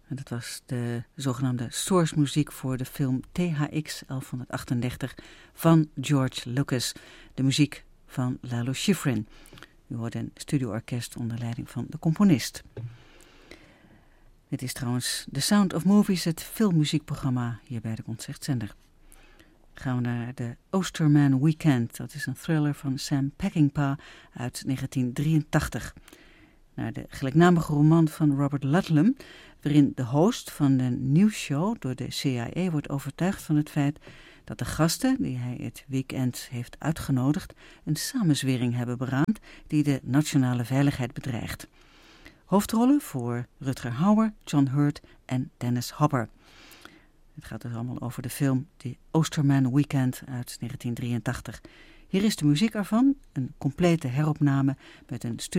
En dat was de zogenaamde source muziek voor de film THX 1138 van George Lucas. De muziek van Lalo Schifrin. U hoorde een studioorkest onder leiding van de componist. Dit is trouwens The Sound of Movies, het filmmuziekprogramma hier bij de Concertzender. Gaan we naar de Oosterman Weekend. Dat is een thriller van Sam Peckinpah uit 1983. Naar de gelijknamige roman van Robert Ludlum, waarin de host van de nieuwsshow door de CIA wordt overtuigd van het feit dat de gasten die hij het weekend heeft uitgenodigd een samenzwering hebben beraamd die de nationale veiligheid bedreigt. Hoofdrollen voor Rutger Hauer, John Hurt en Dennis Hopper. Het gaat dus allemaal over de film The Oosterman Weekend uit 1983. Hier is de muziek ervan, een complete heropname met een